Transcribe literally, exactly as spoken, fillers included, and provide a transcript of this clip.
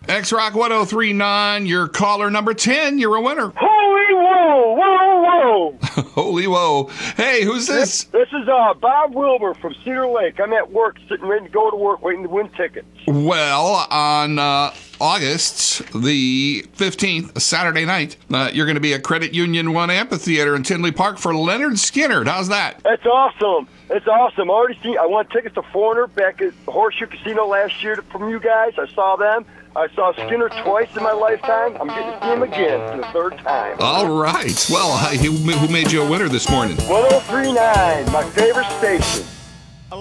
X-Rock one oh three point nine, your caller number ten. You're a winner. Holy whoa, whoa, whoa. Holy whoa. Hey, who's this? This, this is uh, Bob Wilbur from Cedar Lake. I'm at work, sitting ready to go to work, waiting to win tickets. Well, on uh, August the fifteenth, Saturday night, uh, you're going to be at Credit Union One Amphitheater in Tinley Park for Leonard Skinner. How's that? That's awesome. That's awesome. I already seen. I won tickets to Foreigner back at Horseshoe Casino last year from you guys. I saw them. I saw Skinner twice in my lifetime. I'm getting to see him again for the third time. All right. Well, uh, who who made you a winner this morning? one oh three point nine, my favorite station.